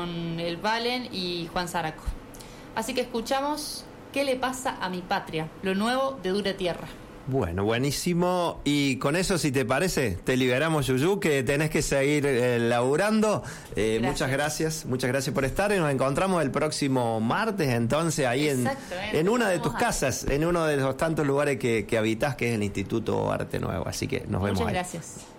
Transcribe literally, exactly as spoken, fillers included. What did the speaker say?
con el Valen y Juan Zaraco. Así que escuchamos ¿Qué le pasa a mi patria? Lo nuevo de Dura Tierra. Bueno, buenísimo. Y con eso, si te parece, te liberamos, Yuyu, que tenés que seguir eh, laburando. Eh, muchas gracias, muchas gracias por estar. Y nos encontramos el próximo martes, entonces, ahí en, en una de tus casas, en uno de los tantos lugares que, que habitás, que es el Instituto Arte Nuevo. Así que nos vemos ahí. Muchas gracias.